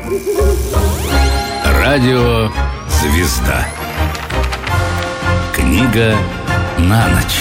Радио «Звезда». Книга на ночь.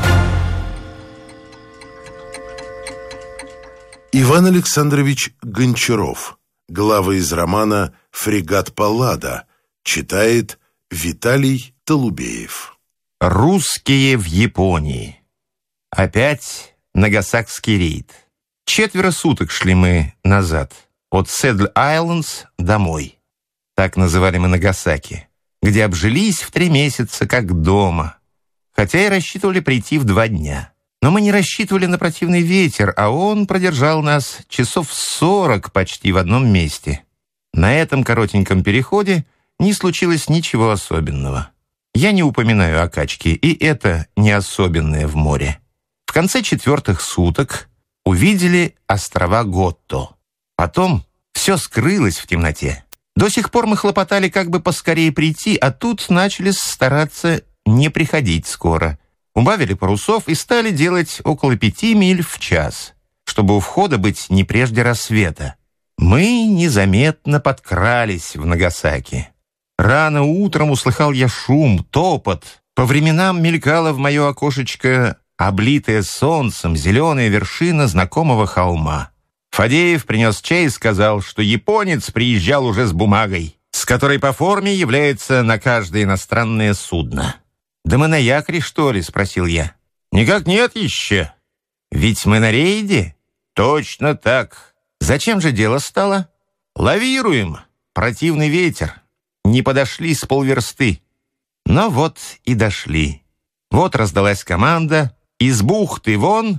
Иван Александрович Гончаров. Главы из романа «Фрегат Паллада». Читает Виталий Толубеев. Русские в Японии. Опять нагасакский рейд. 4 суток шли мы назад, от Седл-Айлендс домой. Так называли мы Нагасаки, где обжились в 3 месяца, как дома. Хотя и рассчитывали прийти в 2 дня. Но мы не рассчитывали на противный ветер, а он продержал нас часов 40 почти в одном месте. На этом коротеньком переходе не случилось ничего особенного. Я не упоминаю о качке, и это не особенное в море. В конце 4 суток увидели острова Готто. Потом все скрылось в темноте. До сих пор мы хлопотали, как бы поскорее прийти, а тут начали стараться не приходить скоро. Убавили парусов и стали делать около 5 миль в час, чтобы у входа быть не прежде рассвета. Мы незаметно подкрались в Нагасаки. Рано утром услыхал я шум, топот. По временам мелькала в мое окошечко облитая солнцем зеленая вершина знакомого холма. Фадеев принес чай и сказал, что японец приезжал уже с бумагой, с которой по форме является на каждое иностранное судно. «Да мы на якоре, что ли?» — спросил я. «Никак нет еще. Ведь мы на рейде?» «Точно так. Зачем же дело стало?» «Лавируем. Противный ветер. Не подошли с полверсты». Но вот и дошли. Вот раздалась команда: из бухты вон,